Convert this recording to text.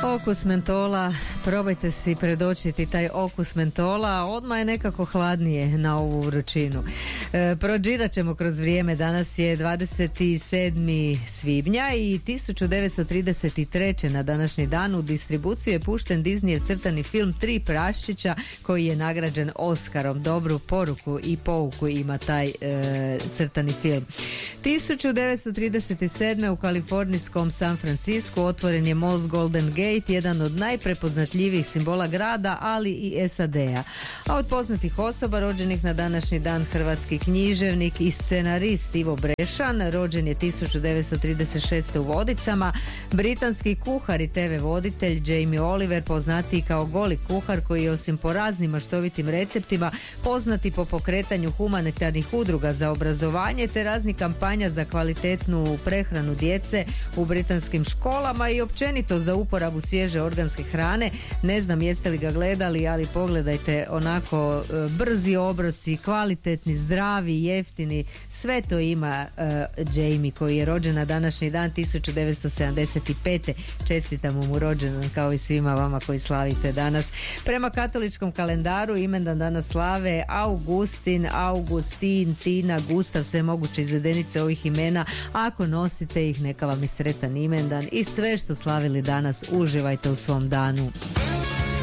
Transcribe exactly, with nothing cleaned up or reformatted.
Okus mentola, probajte si predočiti taj okus mentola, odmah je nekako hladnije na ovu vrućinu. E, prođirat ćemo kroz vrijeme, danas je dvadeset sedmog svibnja i tisuću devetsto trideset treće na današnji dan u distribuciju je pušten Disneyev crtani film Tri praščića koji je nagrađen Oskarom. Dobru poruku i pouku ima taj e, crtani film. tisuću devetsto trideset sedme u kalifornijskom San Francisku otvoren je most Golden Gate, jedan od najprepoznatljivijih simbola grada, ali i es a de a. A od poznatih osoba rođenih na današnji dan hrvatski književnik i scenarist Ivo Brešan, rođen je tisuću devetsto trideset šeste u Vodicama, britanski kuhar i te ve voditelj Jamie Oliver, poznatiji kao Goli kuhar, koji je osim po raznim maštovitim receptima poznati po pokretanju humanitarnih udruga za obrazovanje te raznih kampanja za kvalitetnu prehranu djece u britanskim školama i općenito za uporabu svježe organske hrane. Ne znam jeste li ga gledali, ali pogledajte, onako brzi obroci, kvalitetni, zdravi, jeftini, sve to ima uh, Jamie koji je rođen na današnji dan tisuću devetsto sedamdeset pete. Čestitamo mu rođendan kao i svima vama koji slavite danas. Prema katoličkom kalendaru imendan danas slave Augustin, Augustin, Tina, Gustav, sve moguće izvedenice ovih imena. Ako nosite ih, neka vam i sretan imendan i sve što slavili danas uživajte u svom danu.